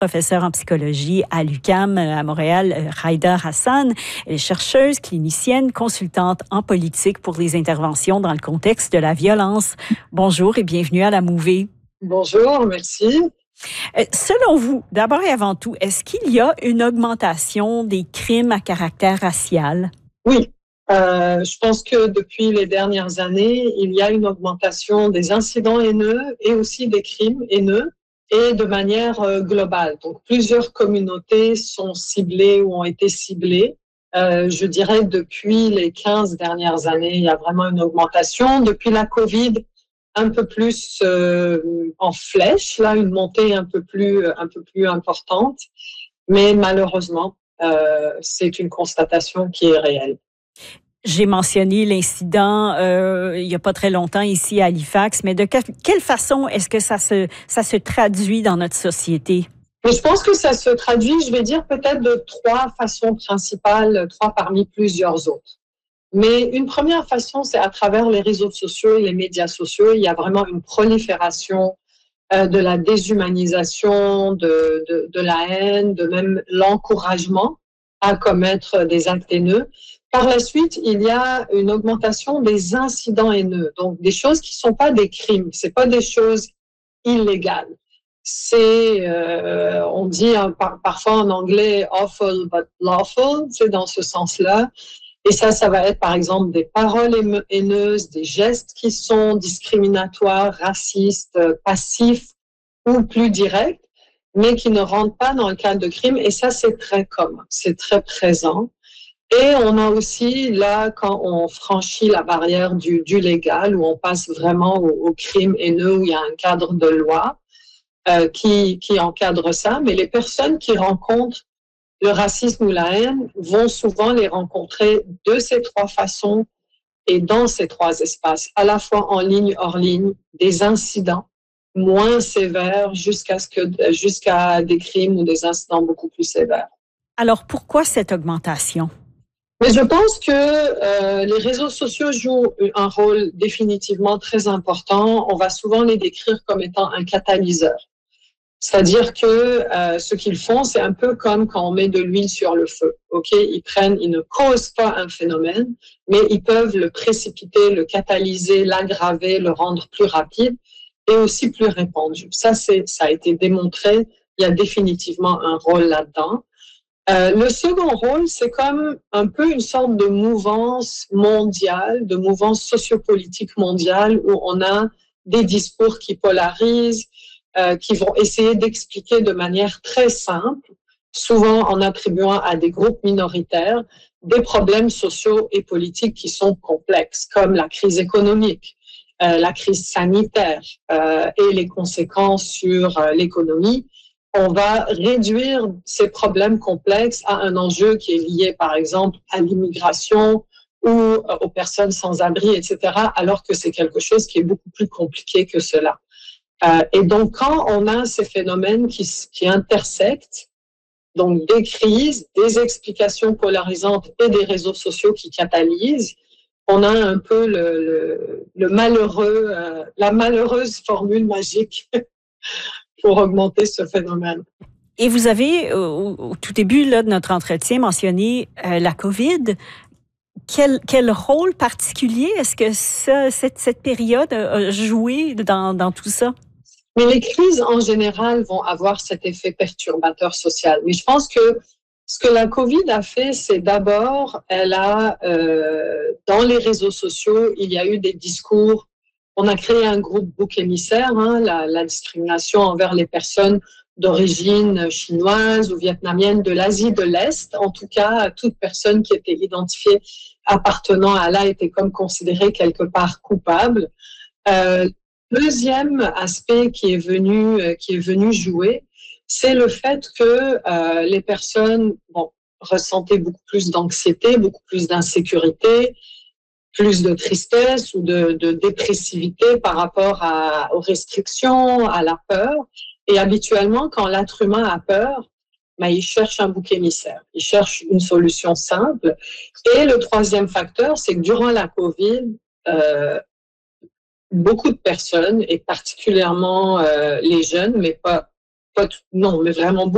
Professeure en psychologie à l'UQAM à Montréal, Raïda Hassan. Elle est chercheuse, clinicienne, consultante en politique pour les interventions dans le contexte de la violence. Bonjour et bienvenue à La Mouvée. Bonjour, merci. Selon vous, d'abord et avant tout, est-ce qu'il y a une augmentation des crimes à caractère racial? Oui, je pense que depuis les dernières années, il y a une augmentation des incidents haineux et aussi des crimes haineux et de manière globale. Donc, plusieurs communautés sont ciblées ou ont été ciblées. Je dirais depuis les 15 dernières années, il y a vraiment une augmentation. Depuis la COVID, un peu plus en flèche, là, une montée un peu plus importante. Mais malheureusement, c'est une constatation qui est réelle. J'ai mentionné l'incident il n'y a pas très longtemps ici à Halifax, mais de quelle façon est-ce que ça se traduit dans notre société? Mais je pense que ça se traduit, je vais dire, peut-être de trois façons principales, trois parmi plusieurs autres. Mais une première façon, c'est à travers les réseaux sociaux et les médias sociaux. Il y a vraiment une prolifération de la déshumanisation, de la haine, de même l'encouragement à commettre des actes haineux. Par la suite, il y a une augmentation des incidents haineux, donc des choses qui ne sont pas des crimes, c'est pas des choses illégales. C'est, on dit parfois en anglais awful but lawful, c'est dans ce sens-là. Et ça va être par exemple des paroles haineuses, des gestes qui sont discriminatoires, racistes, passifs ou plus directs, mais qui ne rentrent pas dans le cadre de crimes. Et ça, c'est très commun, c'est très présent. Et on a aussi, là, quand on franchit la barrière du légal, où on passe vraiment au crime haineux, où il y a un cadre de loi qui encadre ça, mais les personnes qui rencontrent le racisme ou la haine vont souvent les rencontrer de ces trois façons et dans ces trois espaces, à la fois en ligne, hors ligne, des incidents moins sévères jusqu'à des crimes ou des incidents beaucoup plus sévères. Alors, pourquoi cette augmentation? Mais je pense que les réseaux sociaux jouent un rôle définitivement très important. On va souvent les décrire comme étant un catalyseur. C'est-à-dire que ce qu'ils font, c'est un peu comme quand on met de l'huile sur le feu. Ok, ils ne causent pas un phénomène, mais ils peuvent le précipiter, le catalyser, l'aggraver, le rendre plus rapide et aussi plus répandu. Ça a été démontré. Il y a définitivement un rôle là-dedans. Le second rôle, c'est comme un peu une sorte de mouvance mondiale, de mouvance sociopolitique mondiale où on a des discours qui polarisent, qui vont essayer d'expliquer de manière très simple, souvent en attribuant à des groupes minoritaires, des problèmes sociaux et politiques qui sont complexes, comme la crise économique, la crise sanitaire et les conséquences sur l'économie. On va réduire ces problèmes complexes à un enjeu qui est lié, par exemple, à l'immigration ou aux personnes sans abri, etc., alors que c'est quelque chose qui est beaucoup plus compliqué que cela. Et donc, quand on a ces phénomènes qui intersectent, donc des crises, des explications polarisantes et des réseaux sociaux qui catalysent, on a un peu la malheureuse formule magique pour augmenter ce phénomène. Et vous avez, au tout début là, de notre entretien, mentionné la COVID. Quel rôle particulier est-ce que cette période a joué dans tout ça? Mais les crises, en général, vont avoir cet effet perturbateur social. Mais je pense que ce que la COVID a fait, c'est d'abord, dans les réseaux sociaux, il y a eu des discours. On a créé un groupe bouc émissaire, la discrimination envers les personnes d'origine chinoise ou vietnamienne de l'Asie de l'Est. En tout cas, toute personne qui était identifiée appartenant à là était comme considérée quelque part coupable. Deuxième aspect qui est venu jouer, c'est le fait que les personnes ressentaient beaucoup plus d'anxiété, beaucoup plus d'insécurité, plus de tristesse ou de dépressivité par rapport aux restrictions, à la peur. Et habituellement, quand l'être humain a peur, il cherche un bouc émissaire, il cherche une solution simple. Et le troisième facteur, c'est que durant la COVID, beaucoup de personnes, et particulièrement les jeunes, mais mais vraiment beaucoup